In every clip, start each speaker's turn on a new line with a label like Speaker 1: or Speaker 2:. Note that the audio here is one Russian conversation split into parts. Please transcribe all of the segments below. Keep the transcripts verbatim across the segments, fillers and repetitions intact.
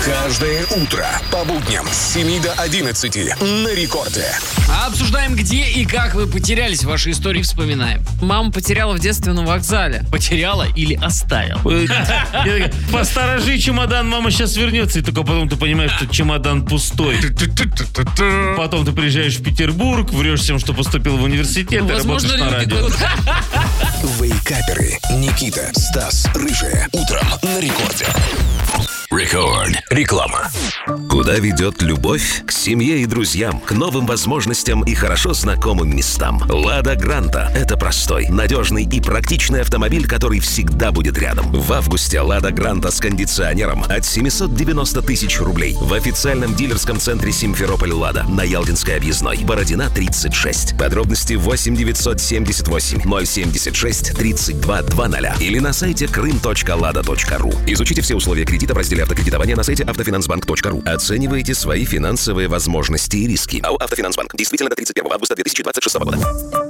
Speaker 1: Каждое утро по будням с семи до одиннадцати на рекорде.
Speaker 2: А обсуждаем, где и как вы потерялись. Ваши истории вспоминаем.
Speaker 3: Мама потеряла в детстве на вокзале.
Speaker 2: Потеряла или оставила?
Speaker 4: Посторожи чемодан, мама сейчас вернется. И только потом ты понимаешь, что чемодан пустой. Потом ты приезжаешь в Петербург, врешь всем, что поступил в университет, и работаешь на радио.
Speaker 1: Вейкаперы Никита, Стас, Рыжая. Утром на рекорде. Рекорд. Реклама.
Speaker 5: Куда ведет любовь? К семье и друзьям, к новым возможностям и хорошо знакомым местам. «Лада Гранта» — это простой, надежный и практичный автомобиль, который всегда будет рядом. В августе «Лада Гранта» с кондиционером от семьсот девяносто тысяч рублей в официальном дилерском центре «Симферополь Лада» на Ялтинской объездной, Бородина, тридцать шесть. Подробности восемь девятьсот семьдесят восемь ноль семьдесят шесть тридцать два двадцать или на сайте крым точка лада точка ру. Изучите все условия кредита в разделе автокредитования на сайте автофинансбанк точка ру. Оценивайте свои финансовые возможности и риски. АО «Автофинансбанк». Действительно до тридцать первого августа две тысячи двадцать шестого года.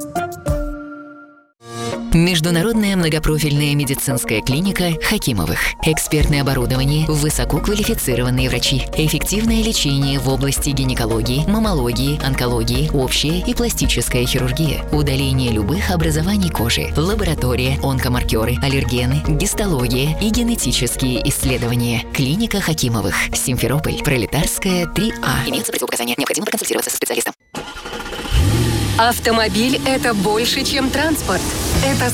Speaker 6: Международная многопрофильная медицинская клиника Хакимовых. Экспертное оборудование, высококвалифицированные врачи, эффективное лечение в области гинекологии, маммологии, онкологии, общая и пластическая хирургия, удаление любых образований кожи, лаборатория, онкомаркеры, аллергены, гистология и генетические исследования. Клиника Хакимовых. Симферополь. Пролетарская, три А. Имеются противопоказания. Необходимо проконсультироваться со специалистом.
Speaker 7: Автомобиль – это больше, чем транспорт. Это